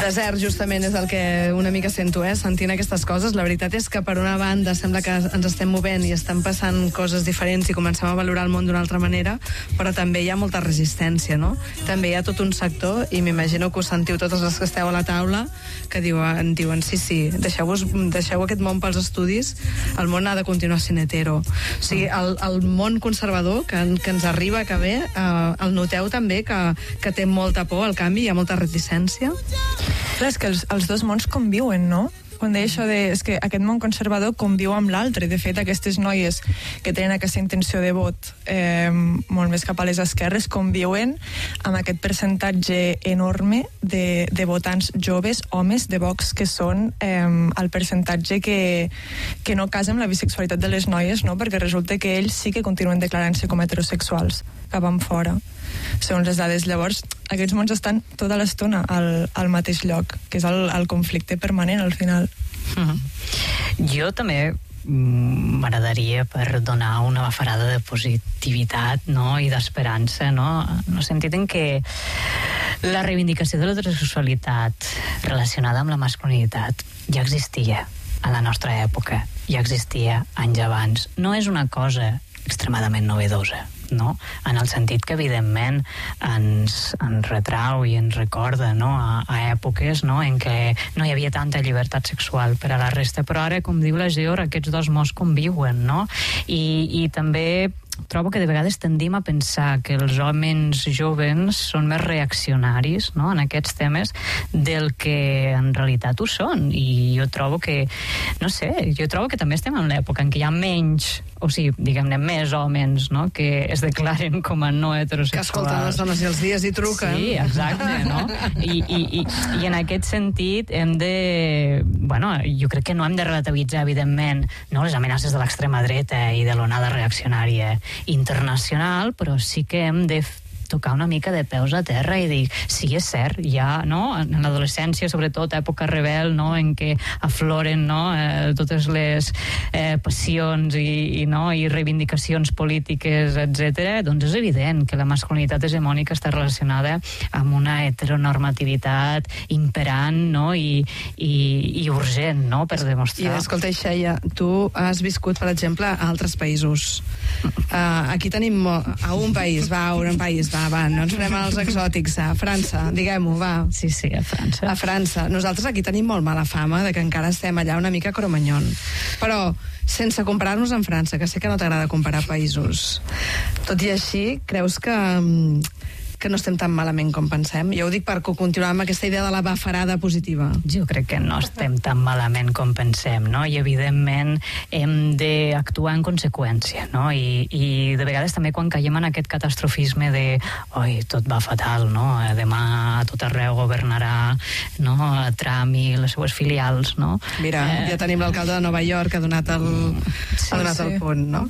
Desert, justament, és el que una mica sento, sentint aquestes coses. La veritat és que, per una banda, sembla que ens estem movent i estan passant coses diferents i comencem a valorar el món d'una altra manera, però també hi ha molta resistència, no? També hi ha tot un sector, i m'imagino que ho sentiu totes les que esteu a la taula, que diuen sí, deixeu aquest món pels estudis, el món ha de continuar sent hetero. O sigui, el món conservador que ens arriba, que ve, el noteu també que té molta por al canvi, hi ha molta reticència? Clar, és que els dos mons conviuen, no? Quan deia això és que aquest món conservador conviu amb l'altre. De fet, aquestes noies que tenen aquesta intenció de vot molt més cap a les esquerres conviuen amb aquest percentatge enorme de votants joves, homes de Vox, que són el percentatge que no casa amb la bisexualitat de les noies, no? Perquè resulta que ells sí que continuen declarant-se com heterosexuals cap enfora, segons les dades. Llavors, aquests mons estan tota l'estona al mateix lloc, que és el conflicte permanent al final. Jo també m'agradaria per donar una bafarada de positivitat, no? I d'esperança, no? En el sentit en què la reivindicació de l'heterosexualitat relacionada amb la masculinitat ja existia a la nostra època, ja existia anys abans. No és una cosa extremadament novedosa, no? En el sentit que evidentment ens retrau i ens recorda, no? a èpoques, no? En què no hi havia tanta llibertat sexual per a la resta, però ara, com diu la Geor, aquests dos mons conviuen, no? I també trobo que de vegades tendim a pensar que els homes joves són més reaccionaris, no? En aquests temes del que en realitat ho són, i jo trobo que també estem en l'època en què hi ha menys, o sigui, diguem-ne, més homes, no? Que es declaren com a no heterosexuals. Que escolten les dones i els dies i truquen. Sí, exacte, no? I en aquest sentit hem de... Bueno, jo crec que no hem de relativitzar, evidentment, no, les amenaces de l'extrema dreta i de l'onada reaccionària internacional, però sí que hem de tocar una mica de peus a terra i dir, sí, és cert, ja, no? En l'adolescència, sobretot, època rebel, no? En què afloren, no? Totes les passions i reivindicacions polítiques, etc. Doncs és evident que la masculinitat hegemònica està relacionada amb una heteronormativitat imperant, no? I urgent, no? Per demostrar. I escolta, Xeia, tu has viscut, per exemple, a altres països. Aquí tenim a un país, va, no ens farem als exòtics, a França, diguem-ho, va. Sí, a França. A França. Nosaltres aquí tenim molt mala fama de que encara estem allà una mica cromanyon. Però, sense comparar-nos amb França, que sé que no t'agrada comparar països, tot i així, creus que no estem tan malament com pensem? Jo ho dic per continuar amb aquesta idea de la bafarada positiva. Jo crec que no estem tan malament com pensem, no? I evidentment hem d'actuar en conseqüència, no? I de vegades també quan caiem en aquest catastrofisme de oi, tot va fatal, no? Demà a tot arreu governarà, no? Trump i les seues filials, no? Mira, ja tenim l'alcalde de Nova York que ha donat el punt, no?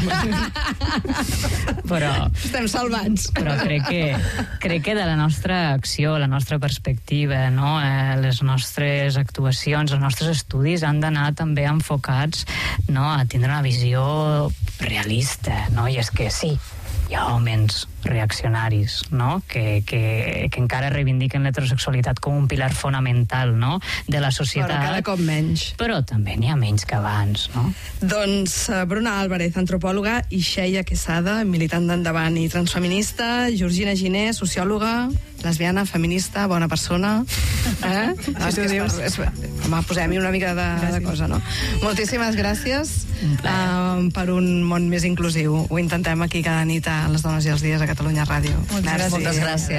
Però estem salvats. Però crec que de la nostra acció, la nostra perspectiva, no? Les nostres actuacions, els nostres estudis han d'anar també enfocats, no? A tindre una visió realista, no? I és que sí, hi ha homes reaccionaris, no? Que encara reivindiquen l'heterosexualitat com un pilar fonamental, no? De la societat. Però cada cop menys. Però també n'hi ha menys que abans, no? Doncs Bruna Álvarez, antropòloga, i Xeia Quesada, militant d'Endavant i transfeminista, Georgina Giner, sociòloga, lesbiana, feminista, bona persona. Home, posem-hi una mica de cosa, no? Moltíssimes gràcies per un món més inclusiu. Ho intentem aquí cada nit a les dones i els dies a Catalunya Ràdio. Moltes gràcies.